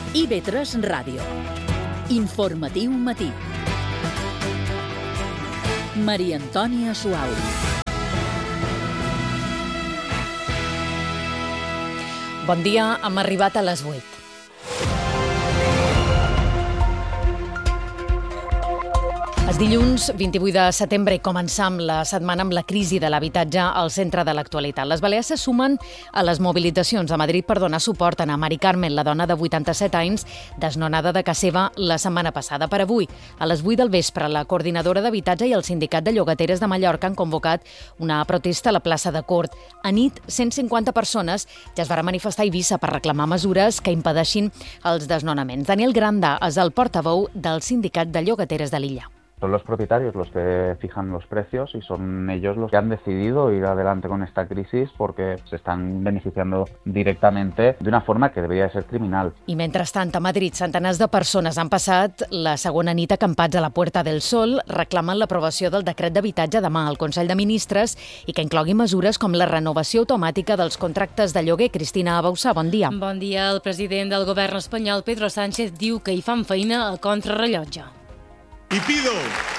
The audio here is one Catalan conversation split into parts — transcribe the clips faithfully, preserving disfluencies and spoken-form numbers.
I V tres Ràdio. Informatiu matí. Maria Antònia Suau. Bon dia, hem arribat a les vuit. És dilluns vint-i-vuit de setembre i començam la setmana amb la crisi de l'habitatge al centre de l'actualitat. Les Balears se sumen a les mobilitzacions a Madrid per donar suport a Ana Mari Carmen, la dona de vuitanta-set anys, desnonada de casa seva la setmana passada. Per avui, a les vuit del vespre, la coordinadora d'habitatge i el sindicat de llogateres de Mallorca han convocat una protesta a la plaça de Cort. A nit, cent cinquanta persones ja es van manifestar a Eivissa per reclamar mesures que impedeixin els desnonaments. Daniel Granda és el portaveu del sindicat de llogateres de l'illa. Son los propietarios los que fijan los precios y son ellos los que han decidido ir adelante con esta crisis porque se están beneficiando directamente de una forma que debería de ser criminal. I mentrestant, a Madrid, centenars de persones han passat la segona nit acampats a la Puerta del Sol reclamant l'aprovació del decret d'habitatge demà al Consell de Ministres i que inclogui mesures com la renovació automàtica dels contractes de lloguer. Cristina Bausà, bon dia. Bon dia. El president del govern espanyol, Pedro Sánchez, diu que hi fan feina a contrarrellotge. Y pido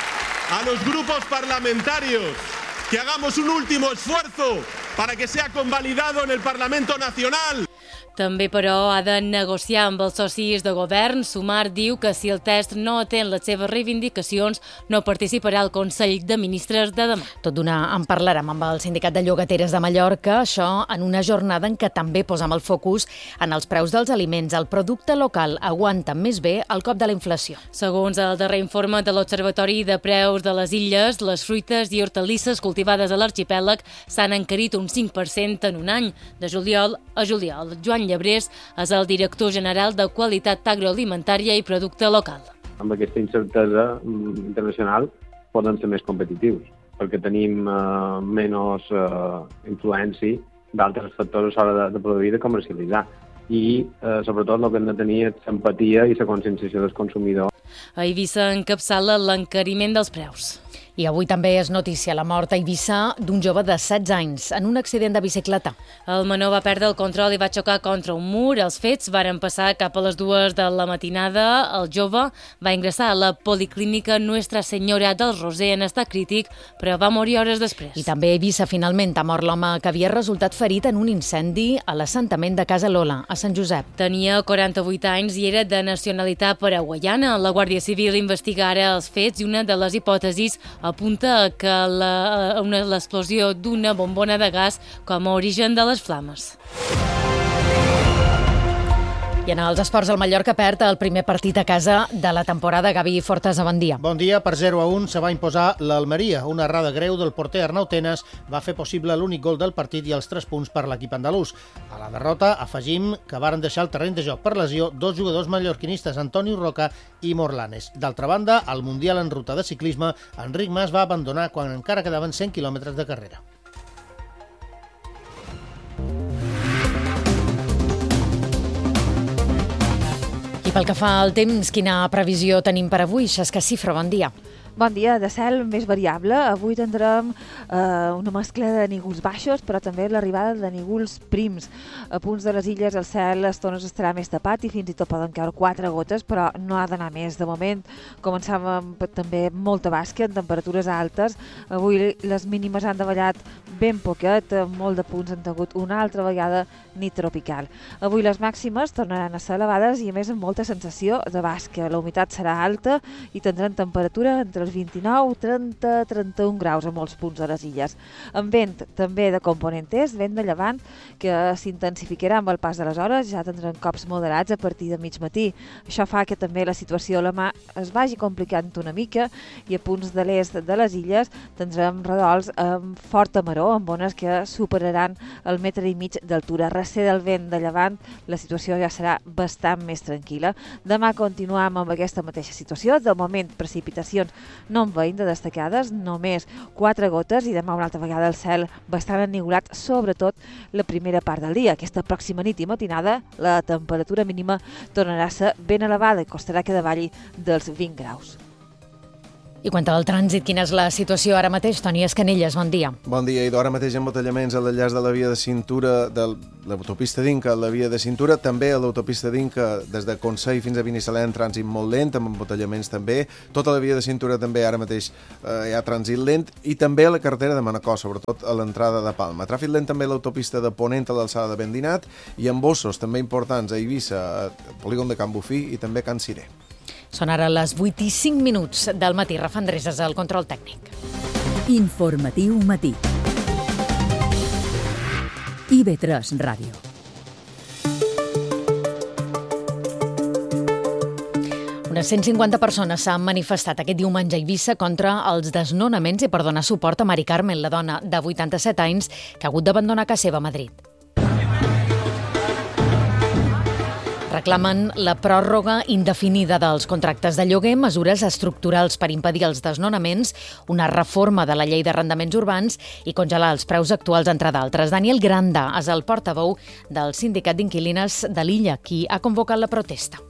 a los grupos parlamentarios que hagamos un último esfuerzo para que sea convalidado en el Parlamento Nacional. També, però, ha de negociar amb els socis de govern. Sumar diu que si el text no atén les seves reivindicacions, no participarà al Consell de Ministres de demà. Tot d'una en parlarem amb el sindicat de llogateres de Mallorca, això en una jornada en què també posam el focus en els preus dels aliments. El producte local aguanta més bé el cop de la inflació. Segons el darrer informe de l'Observatori de Preus de les Illes, les fruites i hortalisses cultivades a l'arxipèlag s'han encarit un cinc per cent en un any, de juliol a juliol. Joan Llebrés és el director general de Qualitat Agroalimentària i Producte Local. Amb aquesta incertesa internacional poden ser més competitius, perquè tenim eh, menys eh, influència d'altres factors a l'hora de, de produir i de comercialitzar. I, eh, sobretot, el que hem de tenir és l'empatia i la conscienciació del consumidor. A Eivissa encapçala l'encariment dels preus. I avui també és notícia la mort a Eivissa d'un jove de setze anys en un accident de bicicleta. El menor va perdre el control i va xocar contra un mur. Els fets varen passar cap a les dues de la matinada. El jove va ingressar a la policlínica Nuestra Senyora del Roser en estat crític, però va morir hores després. I també a Eivissa finalment ha mort l'home que havia resultat ferit en un incendi a l'assentament de Casa Lola, a Sant Josep. Tenia quaranta-vuit anys i era de nacionalitat paraguaiana. La Guàrdia Civil investiga ara els fets i una de les hipòtesis apunta que l'explosió d'una bombona de gas com a origen de les flames. I en els esports, el Mallorca perd el primer partit a casa de la temporada. Gavi Fortesa, bon dia. Bon dia. Per zero a un se va imposar l'Almeria. Una errada greu del porter Arnau Tenas va fer possible l'únic gol del partit i els tres punts per l'equip andalús. A la derrota afegim que varen deixar el terreny de joc per lesió dos jugadors mallorquinistes, Antonio Roca i Morlanes. D'altra banda, al Mundial en ruta de ciclisme, Enric Mas va abandonar quan encara quedaven cent quilòmetres de carrera. I pel que fa al temps, quina previsió tenim per avui? Xesca Cifra, bon dia. Bon dia. De cel més variable. Avui tindrem eh, una mescla de nígols baixos, però també l'arribada de nígols prims. A punts de les illes el cel a estones estarà més tapat i fins i tot poden caure quatre gotes, però no ha d'anar més. De moment començam amb també molta bàsquet, temperatures altes. Avui les mínimes han davallat ben poquet, molt de punts han tingut una altra vegada nit tropical. Avui les màximes tornaran a ser elevades i a més amb molta sensació de bàsquet. La humitat serà alta i tindran temperatura entre els vint-i-nou, trenta, trenta-un graus a molts punts de les illes. Amb vent també de component est, vent de llevant, que s'intensificarà amb el pas de les hores, ja tindran cops moderats a partir de mig matí. Això fa que també la situació a la mà es vagi complicant una mica i a punts de l'est de les illes tindrem redols amb forta maror, amb ones que superaran el metre i mig d'altura. Recer del vent de llevant, la situació ja serà bastant més tranquil·la. Demà continuam amb aquesta mateixa situació. De moment, precipitacions no en veïn de destacades, només quatre gotes i demà una altra vegada el cel bastant ennigolat, sobretot la primera part del dia. Aquesta pròxima nit i matinada la temperatura mínima tornarà a ser ben elevada i costarà que davalli dels vint graus. I quant al trànsit, quina és la situació ara mateix? Toni Escanelles, bon dia. Bon dia, Ido. Ara mateix embotellaments a l'enllaç de la via de cintura de l'autopista d'Inca a la via de cintura, també a l'autopista d'Inca des de Consell fins a Binissalem, trànsit molt lent, amb embotellaments també. Tota la via de cintura també ara mateix eh, hi ha trànsit lent, i també a la carretera de Manacor, sobretot a l'entrada de Palma. Tràfic lent també a l'autopista de Ponent a l'alçada de Bendinat, i embossos també importants a Eivissa, a polígon de Can Bufí i també a Can Ciré. Són ara les vuit i cinc minuts del matí. Rafa Andreses al control tècnic. Informatiu matí. I V tres Ràdio. Unes cent cinquanta persones s'han manifestat aquest diumenge a Eivissa contra els desnonaments i per donar suport a Mari Carmen, la dona de vuitanta-set anys que ha hagut d'abandonar casa seva a Madrid. Reclamen la pròrroga indefinida dels contractes de lloguer, mesures estructurals per impedir els desnonaments, una reforma de la llei d'arrendaments urbans i congelar els preus actuals, entre d'altres. Daniel Granda és el portaveu del Sindicat d'Inquilines de l'Illa, qui ha convocat la protesta.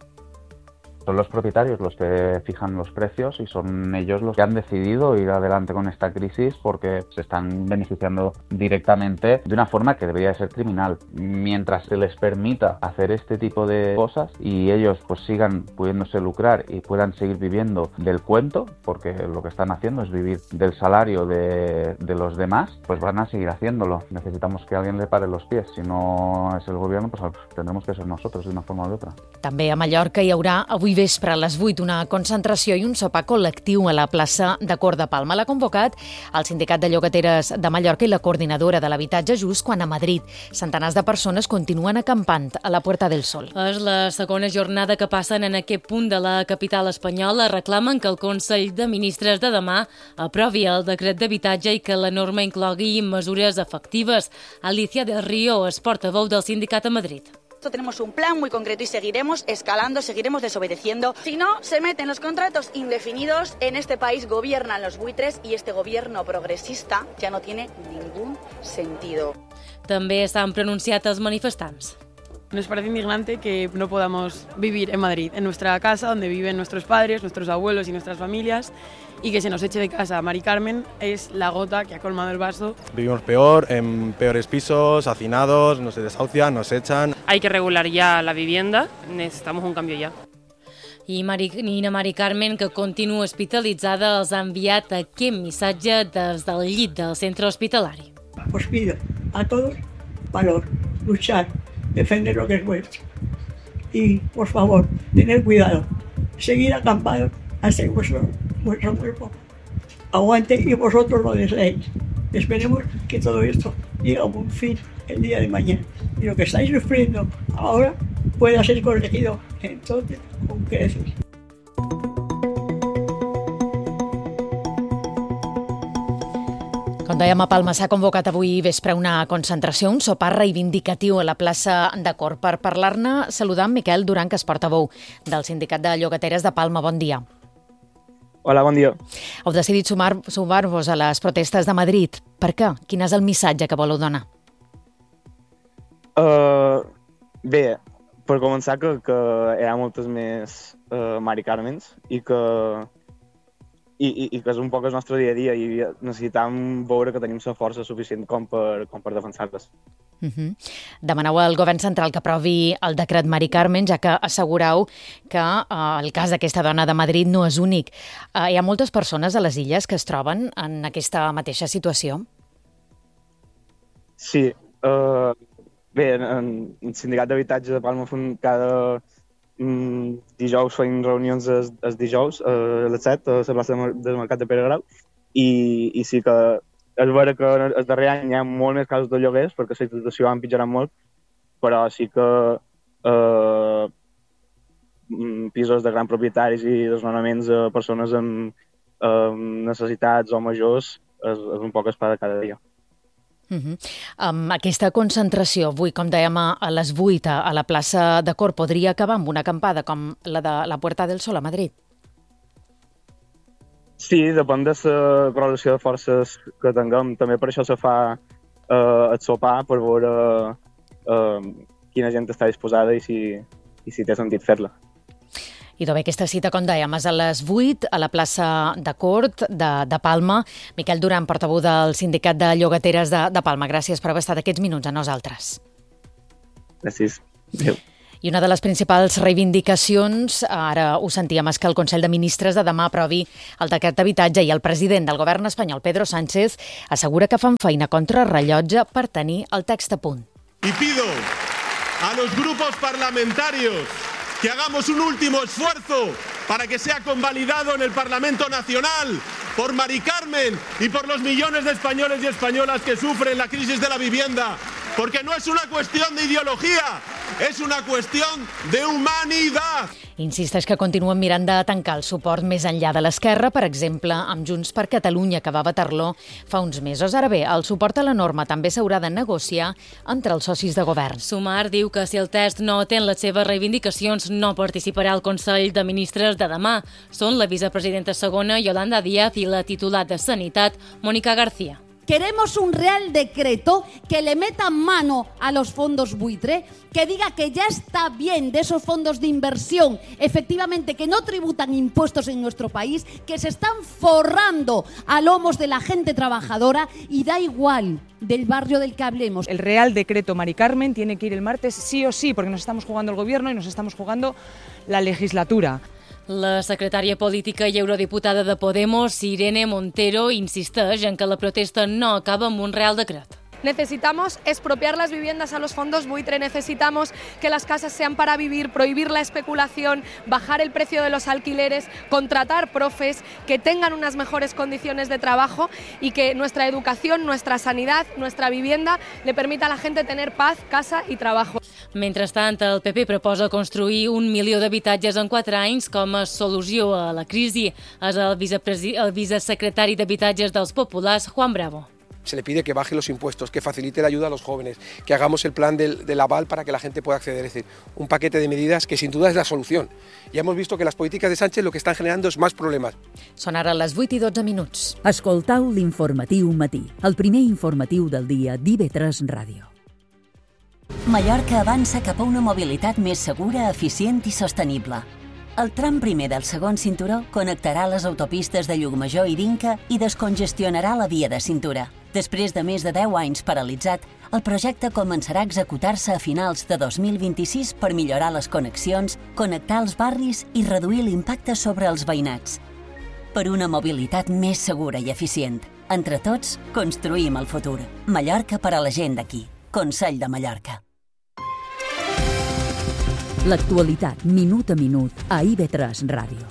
Son los propietarios los que fijan los precios y son ellos los que han decidido ir adelante con esta crisis porque se están beneficiando directamente de una forma que debería de ser criminal. Mientras se les permita hacer este tipo de cosas y ellos pues sigan pudiéndose lucrar y puedan seguir viviendo del cuento, porque lo que están haciendo es vivir del salario de, de los demás, pues van a seguir haciéndolo. Necesitamos que alguien le pare los pies. Si no es el gobierno, pues tendremos que ser nosotros de una forma u otra. També a Mallorca hi haurà avui vespre a les vuit una concentració i un sopar col·lectiu a la plaça de Cor de Palma. L'ha convocat el Sindicat de Llogateres de Mallorca i la coordinadora de l'habitatge just quan a Madrid centenars de persones continuen acampant a la Puerta del Sol. És la segona jornada que passen en aquest punt de la capital espanyola. Reclamen que el Consell de Ministres de demà aprovi el decret d'habitatge i que la norma inclogui mesures efectives. Alicia del Río és portaveu del sindicat a Madrid. Tenemos un plan muy concreto y seguiremos escalando, seguiremos desobedeciendo. Si no, se meten los contratos indefinidos. En este país gobiernan los buitres y este gobierno progresista ya no tiene ningún sentido. També s'han pronunciat els manifestants. Nos parece indignante que no podamos vivir en Madrid, en nuestra casa, donde viven nuestros padres, nuestros abuelos y nuestras familias, y que se nos eche de casa. Mari Carmen es la gota que ha colmado el vaso. Vivimos peor, en peores pisos, hacinados, nos desahucian, nos echan. Hay que regular ya la vivienda, necesitamos un cambio ya. I Mari, Nina Mari Carmen, que continua hospitalitzada, els ha enviat aquest missatge des del llit del centre hospitalari. Os pido a todos valor, luchar, defender lo que es vuestro. Y, por favor, tener cuidado, seguir acampados hasta que vuestro, vuestro cuerpo aguante y vosotros lo deseéis. Esperemos que todo esto llegue a un fin el día de mañana. Y lo que estáis sufriendo ahora pueda ser corregido entonces con creces. Com dèiem, a Palma s'ha convocat avui vespre una concentració, un sopar reivindicatiu a la plaça de Cor. Per parlar-ne, saludam Miquel Duran, que és portaveu del Sindicat de Llogateres de Palma. Bon dia. Hola, bon dia. Heu decidit sumar, sumar-vos a les protestes de Madrid. Per què? Quin és el missatge que voleu donar? Uh, bé, per començar, que, que hi ha moltes més uh, Mari Carmens i que I, i, i que és un poc el nostre dia a dia i necessitam veure que tenim la força suficient com per, com per defensar-les. Uh-huh. Demaneu al govern central que aprovi el decret Mari Carmen, ja que assegureu que uh, el cas d'aquesta dona de Madrid no és únic. Uh, hi ha moltes persones a les illes que es troben en aquesta mateixa situació? Sí. Uh, bé, en, en el Sindicat d'Habitatge de Palma fem cada Mm, dijous feim reunions els, els dijous a les set a la plaça del Mercat de Pere Grau i, i sí que és vera que el darrer any hi ha molt més casos de lloguers perquè la situació ha empitjorat molt, però sí que eh, pisos de grans propietaris i desnonaments a persones amb eh, necessitats o majors és, és un poc espada cada dia. Uh-huh. Um, aquesta concentració avui, com dèiem, a les vuit a la plaça de Cor, podria acabar amb una acampada com la de la Puerta del Sol a Madrid? Sí, depèn de la correlació de forces que tinguem. També per això se fa eh, el sopar, per veure eh, quina gent està disposada i si, i si té sentit fer-la. Idò bé, aquesta cita, com dèiem, és a les vuit a la plaça de Cort de, de Palma. Miquel Duran, portaveu del Sindicat de Llogateres de, de Palma, gràcies per haver estat aquests minuts a nosaltres. Gràcies. Adéu. I una de les principals reivindicacions, ara ho sentíem, és que el Consell de Ministres de demà aprovi el decret d'habitatge i el president del govern espanyol, Pedro Sánchez, assegura que fan feina contra rellotge per tenir el text a punt. Y pido a los grupos parlamentarios que hagamos un último esfuerzo para que sea convalidado en el Parlamento Nacional por Mari Carmen y por los millones de españoles y españolas que sufren la crisis de la vivienda, porque no es una cuestión de ideología, es una cuestión de humanidad. Insisteix que continuen mirant de tancar el suport més enllà de l'esquerra, per exemple, amb Junts per Catalunya, que va vetar-lo fa uns mesos. Ara bé, el suport a la norma també s'haurà de negociar entre els socis de govern. Sumar diu que si el text no atén les seves reivindicacions no participarà al Consell de Ministres de demà. Són la vicepresidenta segona, Yolanda Díaz, i la titular de Sanitat, Mónica García. Queremos un real decreto que le meta mano a los fondos buitre, que diga que ya está bien de esos fondos de inversión, efectivamente, que no tributan impuestos en nuestro país, que se están forrando a lomos de la gente trabajadora y da igual del barrio del que hablemos. El Real Decreto Mari Carmen tiene que ir el martes sí o sí, porque nos estamos jugando el gobierno y nos estamos jugando la legislatura. La secretària política i eurodiputada de Podemos, Irene Montero, insisteix en que la protesta no acaba amb un real decret. Necesitamos expropiar las viviendas a los fondos buitre, necesitamos que las casas sean para vivir, prohibir la especulación, bajar el precio de los alquileres, contratar profes que tengan unas mejores condiciones de trabajo y que nuestra educación, nuestra sanidad, nuestra vivienda le permita a la gente tener paz, casa y trabajo. Mentrestant, el P P proposa construir un milió d'habitatges en quatre anys com a solució a la crisi. És el, el vicesecretari d'Habitatges dels Populars, Juan Bravo. Se le pide que baje los impuestos, que facilite la ayuda a los jóvenes, que hagamos el plan del, del aval para que la gente pueda acceder. Es decir, un paquete de medidas que sin duda es la solución. Ya hemos visto que las políticas de Sánchez lo que están generando es más problemas. Són ara les vuit i dotze minuts. Escoltau l'informatiu matí, el primer informatiu del dia d'I V tres Ràdio. Mallorca avança cap a una mobilitat més segura, eficient i sostenible. El tram primer del segon cinturó connectarà les autopistes de Llucmajor i d'Inca i descongestionarà la via de cintura. Després de més de deu anys paralitzat, el projecte començarà a executar-se a finals de dos mil vint-i-sis per millorar les connexions, connectar els barris i reduir l'impacte sobre els veïnats. Per una mobilitat més segura i eficient. Entre tots, construïm el futur. Mallorca per a la gent d'aquí. Consell de Mallorca. L'actualitat, minut a minut, a I V tres Ràdio.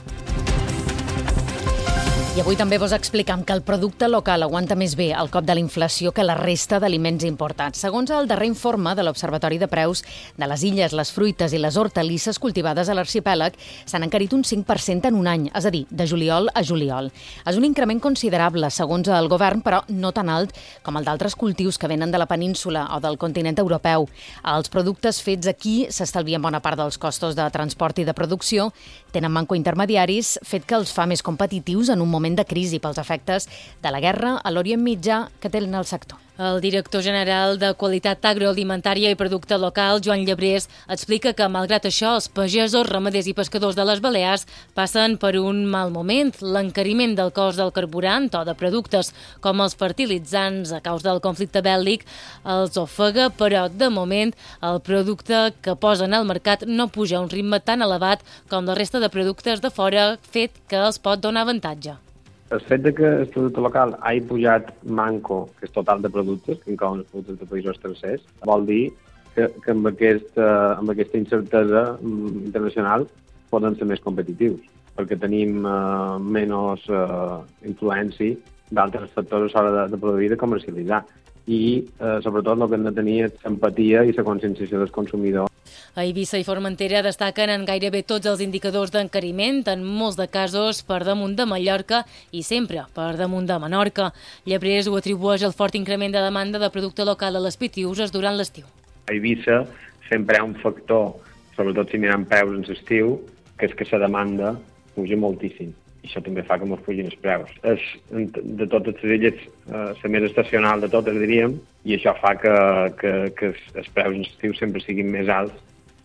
I avui també vos explicam que el producte local aguanta més bé el cop de la inflació que la resta d'aliments importats. Segons el darrer informe de l'Observatori de Preus de les Illes, les fruites i les hortalisses cultivades a l'arxipèlag s'han encarit un cinc per cent en un any, és a dir, de juliol a juliol. És un increment considerable, segons el govern, però no tan alt com el d'altres cultius que venen de la península o del continent europeu. Els productes fets aquí s'estalvien bona part dels costos de transport i de producció, tenen manco intermediaris, fet que els fa més competitius en un moment de crisi pels efectes de la guerra a l'Orient Mitjà que té en el sector. El director general de Qualitat Agroalimentària i Producte Local, Joan Llebrés, explica que, malgrat això, els pagesos, ramaders i pescadors de les Balears passen per un mal moment. L'encariment del cost del carburant o de productes com els fertilitzants a causa del conflicte bèl·lic els ofega, però, de moment, el producte que posen al mercat no puja a un ritme tan elevat com la resta de productes de fora, fet que els pot donar avantatge. El fet de que el producte local hagi pujat manco, que és total de productes, que inclouen els productes de països tercers, vol dir que, que amb, aquesta, amb aquesta incertesa internacional poden ser més competitius, perquè tenim uh, menys uh, influència d'altres factors a l'hora de, de produir i de comercialitzar. I, uh, sobretot, el que hem de tenir és l'empatia i la conscienciació del consumidor. A Eivissa i Formentera destaquen en gairebé tots els indicadors d'encariment, en molts de casos per damunt de Mallorca i sempre per damunt de Menorca. Llebrés ho atribueix al fort increment de demanda de producte local a les Pitiüses durant l'estiu. A Eivissa sempre hi ha un factor, sobretot si mirem preus en l'estiu, que és que la demanda puja moltíssim. I això també fa que ens pugin els preus. És, de totes les illes, eh, la més estacional de totes, diríem, i això fa que, que, que els preus en l'estiu sempre siguin més alts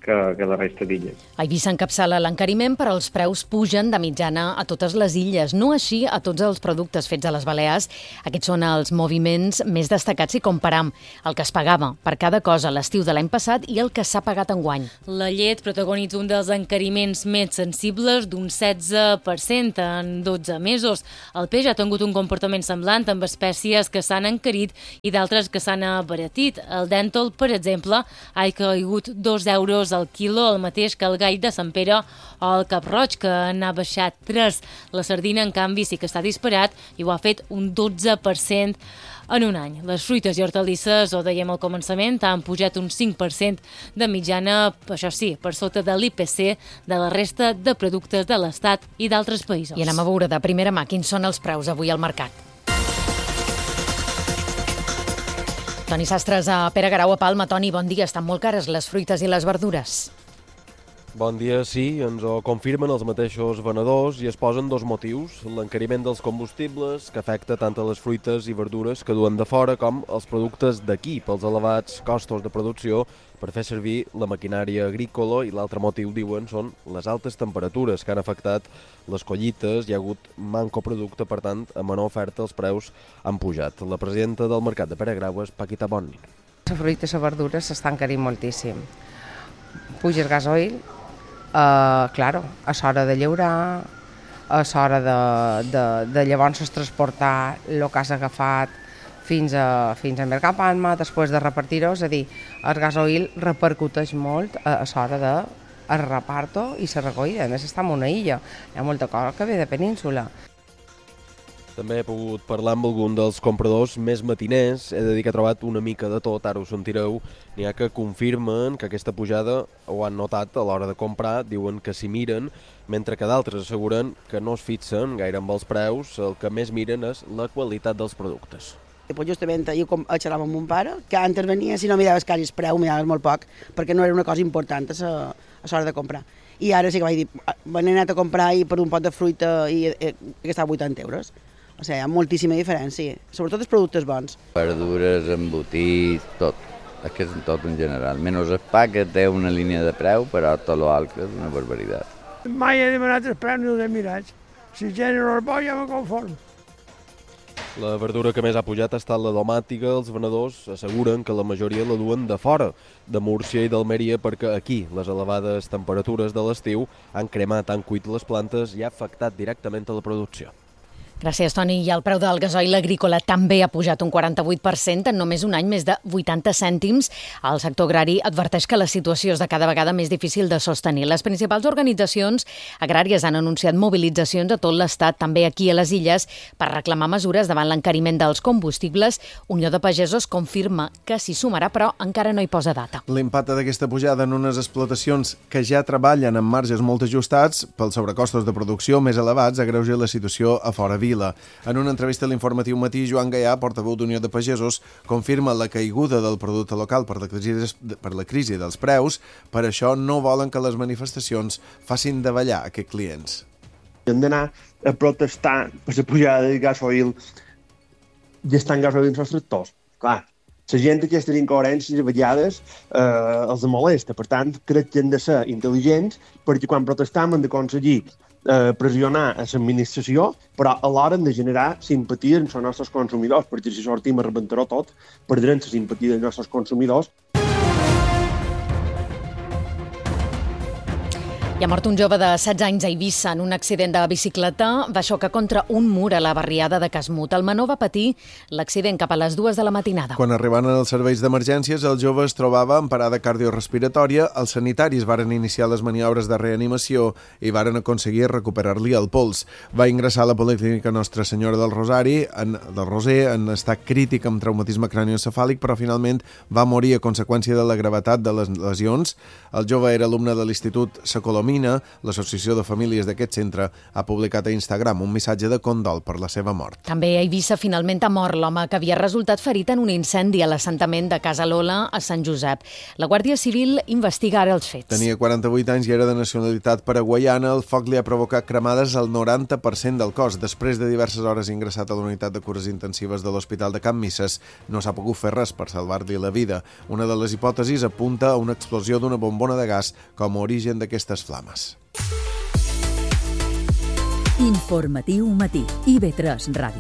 que, que la resta d'illes. A Eivissa encapçala l'encariment, però els preus pugen de mitjana a totes les illes, no així a tots els productes fets a les Balears. Aquests són els moviments més destacats si comparam el que es pagava per cada cosa l'estiu de l'any passat i el que s'ha pagat enguany. La llet protagonitza un dels encariments més sensibles d'un setze per cent en dotze mesos. El peix ha tingut un comportament semblant amb espècies que s'han encarit i d'altres que s'han abaratit. El dèntol, per exemple, ha caigut dos euros al quilo, el mateix que el gall de Sant Pere o el cap-roig, que n'ha baixat tres. La sardina, en canvi, sí que està disparat i ho ha fet un dotze per cent en un any. Les fruites i hortalisses, ho dèiem al començament, han pujat un cinc per cent de mitjana, això sí, per sota de l'I P C de la resta de productes de l'Estat i d'altres països. I anem a veure de primera mà quins són els preus avui al mercat. Toni Sastres a Pere Garau a Palma. Toni, bon dia. Estan molt cares les fruites i les verdures. Bon dia, sí, ens ho confirmen els mateixos venedors i es posen dos motius. L'encariment dels combustibles, que afecta tant a les fruites i verdures que duen de fora com els productes d'aquí, pels elevats costos de producció per fer servir la maquinària agrícola, i l'altre motiu, diuen, són les altes temperatures que han afectat les collites. Hi ha hagut manco producte, per tant, a menor oferta els preus han pujat. La presidenta del mercat de Pere Grau és Paquita Bonni. Les fruites i verdures s'estan encarint moltíssim. Puja el gasoil, Uh, claro, a l'hora de llaurar, a l'hora de, de, de llavors transportar el que has agafat fins a, fins a Mercapalma, després de repartir-ho, és a dir, el gasoil repercuteix molt a, a l'hora de el reparto i la recollida. A més, està en una illa, hi ha molta cosa que ve de península. També he pogut parlar amb algun dels compradors més matiners. He de dir que he trobat una mica de tot, ara ho sentireu. N'hi ha que confirmen que aquesta pujada ho han notat a l'hora de comprar, diuen que s'hi miren, mentre que d'altres asseguren que no es fixen gaire amb els preus, el que més miren és la qualitat dels productes. Pues justament jo xerrava amb mon pare, que antes venia, si no miraves quasi el preu, miraves molt poc, perquè no era una cosa important a l'hora de comprar. I ara sí que vaig dir, me n'he anat a comprar i per un pot de fruita i he gastat vuitanta euros. O sigui, hi ha moltíssima diferència, sobretot els productes bons. Verdures, embotits, tot. És que és tot en general. Menys el pa, que té una línia de preu, però tot l'altre és una barbaritat. Mai he demanat els preus ni els he mirat. Si genero el bo ja me conformo. La verdura que més ha pujat ha estat la domàtica. Els venedors asseguren que la majoria la duen de fora, de Múrcia i d'Almeria, perquè aquí les elevades temperatures de l'estiu han cremat, han cuit les plantes i ha afectat directament a la producció. Gràcies, Toni. I el preu del gasoil agrícola també ha pujat un quaranta-vuit per cent en només un any, més de vuitanta cèntims. El sector agrari adverteix que la situació és de cada vegada més difícil de sostenir. Les principals organitzacions agràries han anunciat mobilitzacions a tot l'Estat, també aquí a les Illes, per reclamar mesures davant l'encariment dels combustibles. Unió de Pagesos confirma que s'hi sumarà, però encara no hi posa data. L'impacte d'aquesta pujada en unes explotacions que ja treballen amb marges molt ajustats pels sobrecostos de producció més elevats agreuja la situació a fora Vila. En una entrevista a l'Informatiu Matí, Joan Gaià, portaveu d'Unió de Pagesos, confirma la caiguda del producte local per la crisi, per la crisi dels preus. Per això no volen que les manifestacions facin davallar aquests clients. Hem d'anar a protestar per la pujada del gasoil gastant gasoil en els tractors. Clar, la gent aquestes incoherències a vegades eh, els molesta. Per tant, crec que hem de ser intel·ligents, perquè quan protestam hem d'aconseguir Eh, pressionar a l'administració, però alhora hem de generar simpatia en els nostres consumidors, perquè si sortim a rebentar-ho tot, perdrem la simpatia dels nostres consumidors. Hi ha mort un jove de setze anys a Eivissa en un accident de bicicleta. Va xocar contra un mur a la barriada de Casmut. El menor va patir l'accident cap a les dues de la matinada. Quan arribaren els serveis d'emergències, el jove es trobava en parada cardiorespiratòria. Els sanitaris varen iniciar les maniobres de reanimació i varen aconseguir recuperar-li el pols. Va ingressar a la Policlínica Nostra Senyora del Rosari, en, del Roser, en estat crític amb traumatisme cranioencefàlic, però finalment va morir a conseqüència de la gravetat de les lesions. El jove era alumne de l'Institut Sa Colomé Colomina, l'associació de famílies d'aquest centre, ha publicat a Instagram un missatge de condol per la seva mort. També a Eivissa finalment ha mort l'home que havia resultat ferit en un incendi a l'assentament de Casa Lola a Sant Josep. La Guàrdia Civil investiga ara els fets. Tenia quaranta-vuit anys i era de nacionalitat paraguaiana. El foc li ha provocat cremades al noranta per cent del cos. Després de diverses hores ingressat a la unitat de cures intensives de l'Hospital de Can Misses, no s'ha pogut fer res per salvar-li la vida. Una de les hipòtesis apunta a una explosió d'una bombona de gas com a origen d'aquestes flames. Informatiu matí, I B tres Ràdio.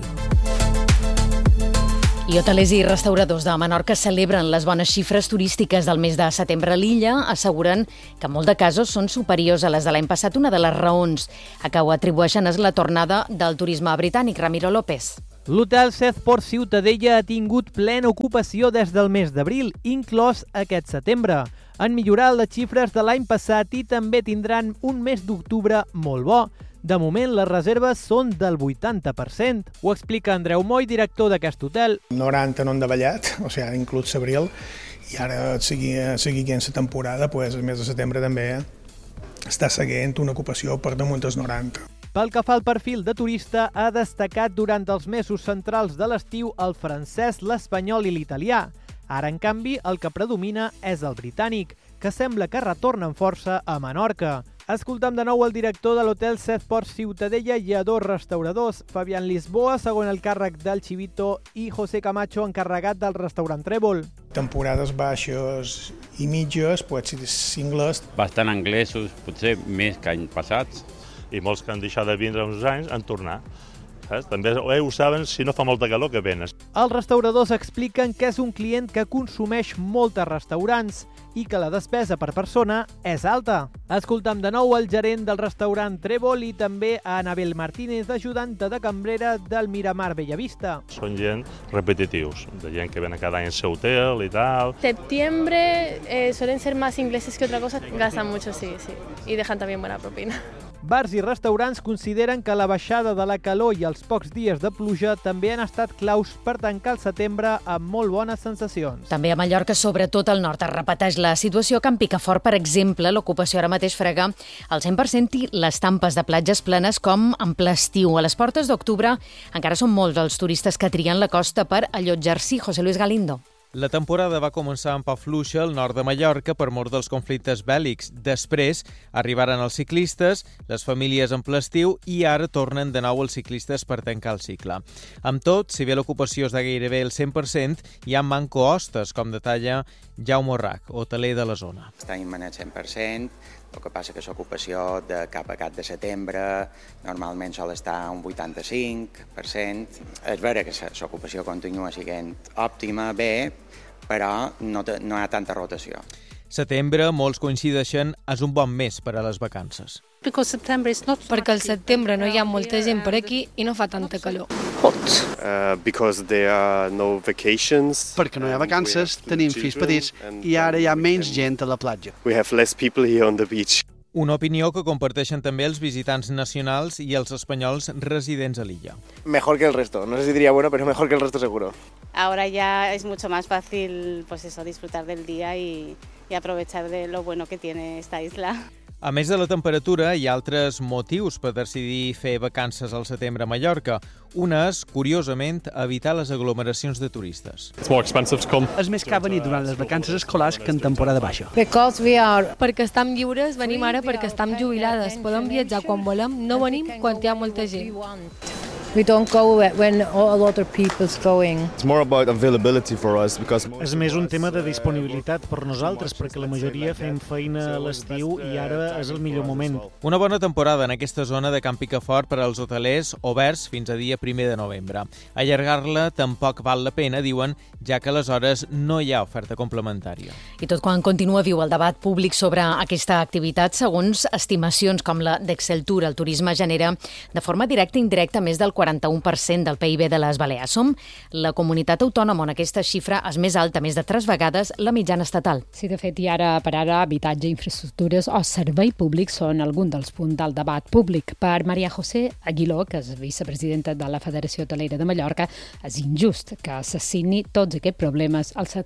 I hotelers i restauradors de Menorca celebren les bones xifres turístiques del mes de setembre a l'illa, asseguren que en molt de casos són superiors a les de l'any passat. Una de les raons a què ho atribueixen és la tornada del turisme britànic. Ramiro López. L'hotel Southport Ciutadella ha tingut plena ocupació des del mes d'abril, inclòs aquest setembre. Han millorat les xifres de l'any passat i també tindran un mes d'octubre molt bo. De moment, les reserves són del vuitanta per cent. Ho explica Andreu Moll, director d'aquest hotel. noranta no han davallat, o sigui, inclús l'abril, i ara, sigui, sigui en la temporada, pues, el mes de setembre també està seguint una ocupació per damunt dels noranta. Pel que fa al perfil de turista, ha destacat durant els mesos centrals de l'estiu el francès, l'espanyol i l'italià. Ara, en canvi, el que predomina és el britànic, que sembla que retorna amb força a Menorca. Escoltam de nou el director de l'hotel Southport Ciutadella i a dos restauradors, Fabián Lisboa, segon el càrrec del Chivito, i José Camacho, encarregat del restaurant Trèvol. Temporades baixes i mitges, pot ser singles. Bastant anglesos, potser més que anys passats. I molts que han deixat de vindre uns anys han tornat. Saps? També eh, ho saben si no fa molta calor que venen. Els restauradors expliquen que és un client que consumeix molts restaurants i que la despesa per persona és alta. Escoltam de nou el gerent del restaurant Trèvol i també a Anabel Martínez, ajudanta de cambrera del Miramar Bellavista. Són gent repetitius, de gent que ven cada any en seu hotel i tal. Septiembre eh, suelen ser más ingleses que otra cosa, gastan mucho, sí, sí, y dejan también buena propina. Bars i restaurants consideren que la baixada de la calor i els pocs dies de pluja també han estat claus per tancar el setembre amb molt bones sensacions. També a Mallorca, sobretot al nord, es repeteix la situació. Can Picafort, per exemple, l'ocupació ara mateix frega al cent per cent i les tampes de platges plenes com en ple estiu. A les portes d'octubre encara són molts els turistes que trien la costa per allotjar-s'hi. José Luis Galindo. La temporada va començar amb Pafluixa, al nord de Mallorca, per mor dels conflictes bèl·lics. Després arribaren els ciclistes, les famílies en ple estiu i ara tornen de nou els ciclistes per tancar el cicle. Amb tot, si bé l'ocupació és de gairebé el cent per cent, hi ha manco hostes, com detalla Jaume Orrac, hoteler de la zona. Està immanent cent per cent, el que passa que l'ocupació de cap a cap de setembre normalment sol estar un vuitanta-cinc per cent. És vera que l'ocupació continua sent òptima, bé, però no, no hi ha tanta rotació. Setembre, molts coincideixen, és un bon mes per a les vacances. Perquè al setembre no hi ha molta gent per aquí i no fa tanta calor. Uh, because there are no vacations. Perquè no hi ha vacances, tenim fills petits i ara hi ha menys gent a la platja. We have less people here on the beach. Una opinió que comparteixen també els visitants nacionals i els espanyols residents a l'illa. Mejor que el resto, no sé si diría bueno, pero mejor que el resto seguro. Ahora ya es mucho más fácil, pues eso, disfrutar del día y, y aprovechar de lo bueno que tiene esta isla. A més de la temperatura, hi ha altres motius per decidir fer vacances al setembre a Mallorca. Una és, curiosament, evitar les aglomeracions de turistes. És més car venir durant les vacances escolars que en temporada baixa. Perquè estem lliures, venim ara perquè estem jubilades. Podem viatjar quan volem, no venim quan hi ha molta gent. We don't go when all other people's going. It's more about availability for us because És més un tema de disponibilitat per nosaltres perquè la majoria fem feina a l'estiu i ara és el millor moment. Una bona temporada en aquesta zona de Can Picafort per als hotelers oberts fins a dia primer de novembre. Allargar-la tampoc val la pena, diuen, ja que aleshores no hi ha oferta complementària. I tot quan continua viu el debat públic sobre aquesta activitat, segons estimacions com la d'Exceltur, el turisme genera de forma directa i indirecta més del quaranta-un per cent del P I B de les Balears. Som la comunitat autònoma on aquesta xifra és més alta, més de tres vegades la mitjana estatal. Sí, de fet, i ara per ara habitatge, infraestructures o servei públic són alguns dels punts del debat públic. Per Maria José Aguiló, que és vicepresidenta de la Federació Hotelera de Mallorca, és injust que s'assigni tots aquests problemes al sector.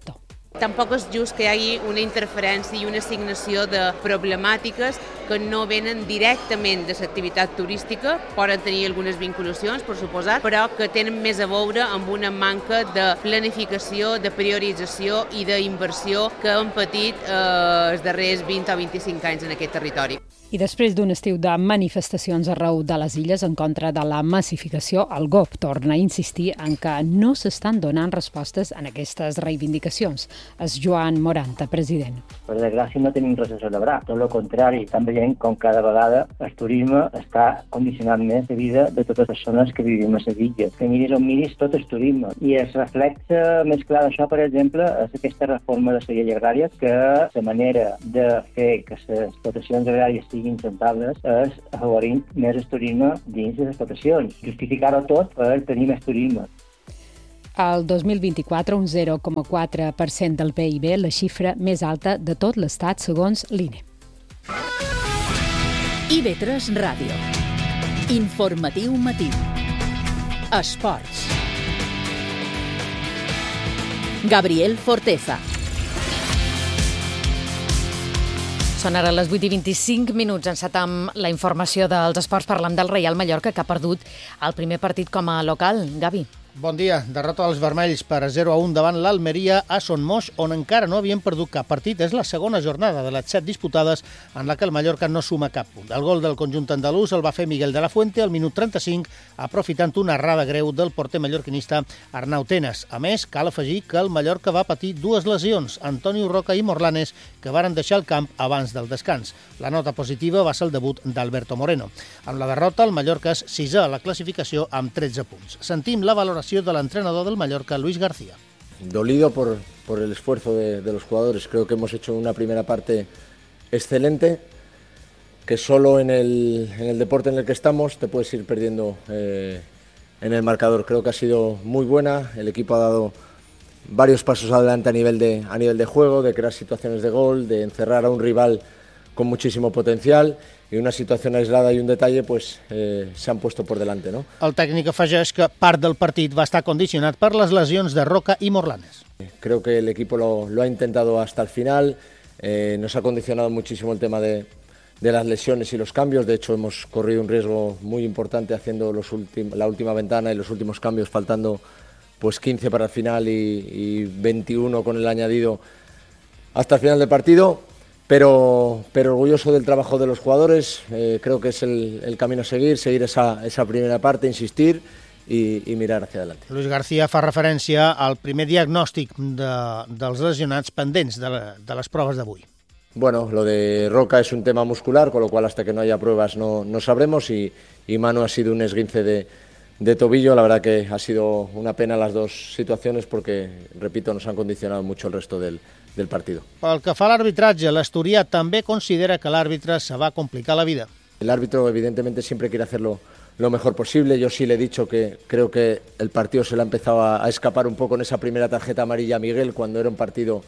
Tampoc és just que hi hagi una interferència i una assignació de problemàtiques que no venen directament de l'activitat turística, poden tenir algunes vinculacions, per suposat, però que tenen més a veure amb una manca de planificació, de priorització i d'inversió que han patit eh, els darrers vint o vint-i-cinc anys en aquest territori. I després d'un estiu de manifestacions arreu de les illes en contra de la massificació, el G O P torna a insistir en que no s'estan donant respostes en aquestes reivindicacions. És Joan Moranta, president. Per desgràcia no tenim res a celebrar. Tot el contrari, estan veient com cada vegada el turisme està condicionant més la vida de totes les persones que vivim a les illes. Que miris on miris, tot és turisme. I el reflexe més clar d'això, per exemple, és aquesta reforma de la llei agrària, que la manera de fer que les explotacions agràries siguin rentables és afavorint més el turisme dins les explotacions. Justificar-ho tot per tenir més turisme. El dos mil vint-i-quatre, un zero coma quatre per cent del P I B, la xifra més alta de tot l'Estat, segons l'I N E. I V tres Ràdio. Informatiu matí. Esports. Gabriel Forteza. Són ara les vuit i vint-i-cinc minuts. Encetam la informació dels esports. Parlem del Reial Mallorca, que ha perdut el primer partit com a local. Gavi. Bon dia. Derrota dels vermells per zero a un davant l'Almeria a Son Moix, on encara no havien perdut cap partit. És la segona jornada de les set disputades en la que el Mallorca no suma cap punt. El gol del conjunt andalús el va fer Miguel de la Fuente al minut trenta-cinc, aprofitant una errada greu del porter mallorquinista Arnau Tenas. A més, cal afegir que el Mallorca va patir dues lesions, Antonio Roca i Morlanes, que varen deixar el camp abans del descans. La nota positiva va ser el debut d'Alberto Moreno. Amb la derrota, el Mallorca és sisè a la classificació amb tretze punts. Sentim la valoració del entrenador del Mallorca, Luis García. Dolido por, por el esfuerzo de, de los jugadores. Creo que hemos hecho una primera parte excelente, que solo en el, en el deporte en el que estamos te puedes ir perdiendo eh, en el marcador. Creo que ha sido muy buena, el equipo ha dado varios pasos adelante a nivel de, a nivel de juego, de crear situaciones de gol, de encerrar a un rival con muchísimo potencial, i una situació aislada i un detalle pues, eh, s'han puesto por delante, ¿no? El tècnic afegeix que part del partit va estar condicionat per les lesions de Roca i Morlanes. Creo que el equipo lo, lo ha intentado hasta el final, eh, nos ha condicionado muchísimo el tema de, de las lesiones y los cambios. De hecho, hemos corrido un riesgo muy importante haciendo los ultim- la última ventana y los últimos cambios, faltando pues quince para el final y, y veintiuno con el añadido hasta el final del partido. Pero, pero orgulloso del trabajo de los jugadores, eh, creo que es el, el camino a seguir, seguir esa, esa primera parte, insistir i, i mirar hacia adelante. Luis García fa referència al primer diagnòstic de, dels lesionats pendents de, la, de les proves d'avui. Bueno, lo de Roca es un tema muscular, con lo cual hasta que no haya pruebas no, no sabremos, y, y Manu ha sido un esguince de, de tobillo. La verdad que ha sido una pena las dos situaciones porque, repito, nos han condicionado mucho el resto del del partido. Pel que fa a l'arbitratge, l'asturià també considera que l'àrbitre se va complicar la vida. El árbitro evidentemente siempre quiere hacerlo lo mejor posible. Yo sí le he dicho que creo que el partido se le ha empezado a, a escapar un poco en esa primera tarjeta amarilla a Miguel, cuando era un partido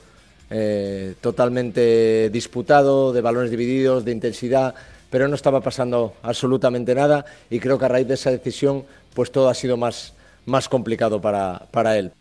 eh, totalmente disputado, de balones divididos, de intensidad, pero no estaba pasando absolutamente nada, y creo que a raíz de esa decisión pues todo ha sido más, más complicado para, para él.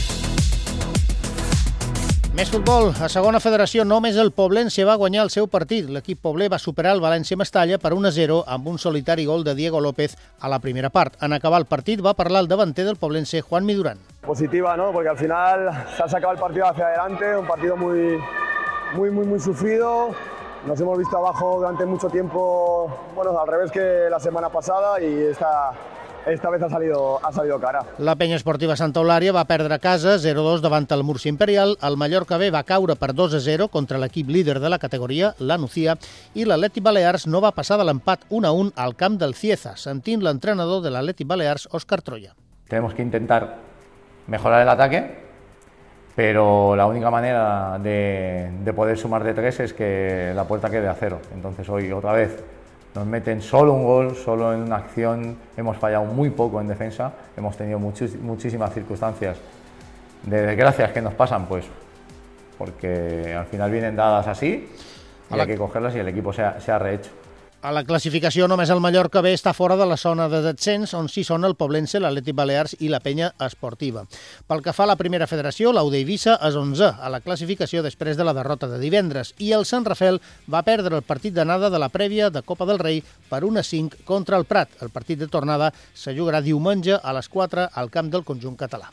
Més futbol. A segona federació només el Poblense va guanyar el seu partit. L'equip pobler va superar el València Mestalla per un a zero amb un solitari gol de Diego López a la primera part. En acabar el partit va parlar el davanter del Poblense, Juanmi Durán. Positiva, ¿no? Porque al final se ha sacado el partido hacia adelante, un partido muy, muy, muy, muy sufrido. Nos hemos visto abajo durante mucho tiempo, bueno, al revés que la semana pasada, y esta... Esta vez ha salido, ha salido cara. La penya esportiva Santa Eulària va perdre a casa zero a dos davant el Múrcia Imperial, el Mallorca B va caure per dos a zero contra l'equip líder de la categoria, la Nucía, i l'Atlètic Balears no va passar de l'empat un a un al camp del Cieza, sentint l'entrenador de l'Atlètic Balears, Óscar Troya. Tenemos que intentar mejorar el ataque, pero la única manera de, de poder sumar de tres es que la puerta quede a cero. Entonces hoy otra vez nos meten solo un gol, solo en una acción, hemos fallado muy poco en defensa, hemos tenido muchis, muchísimas circunstancias de desgracias que nos pasan, pues porque al final vienen dadas así y hay que cogerlas y el equipo se ha, se ha rehecho. A la classificació només el Mallorca B està fora de la zona de descens, on sí són el Poblense, l'Atlètic Balears i la Penya Esportiva. Pel que fa a la primera federació, l'U D Eivissa és onzè a la classificació després de la derrota de divendres i el Sant Rafel va perdre el partit d'anada de la prèvia de Copa del Rei per un a cinc contra el Prat. El partit de tornada se jugarà diumenge a les quatre al camp del conjunt català.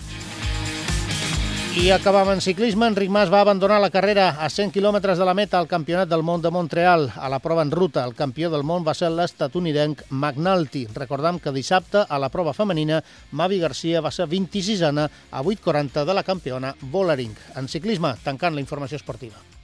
I acabam en ciclisme. Enric Mas va abandonar la carrera a cent quilòmetres de la meta al Campionat del Món de Montreal. A la prova en ruta, el campió del món va ser l'estatunidenc McNulty. Recordam que dissabte, a la prova femenina, Mavi Garcia va ser vint-i-sisena a vuit quaranta de la campiona Vollering. En ciclisme, tancant la informació esportiva.